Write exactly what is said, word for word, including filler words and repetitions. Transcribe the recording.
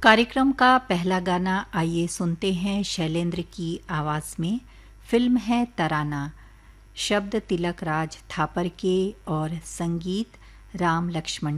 कार्यक्रम का पहला गाना आइए सुनते हैं शैलेंद्र की आवाज में। फिल्म है तराना, शब्द तिलक राज थापर के और संगीत राम लक्ष्मण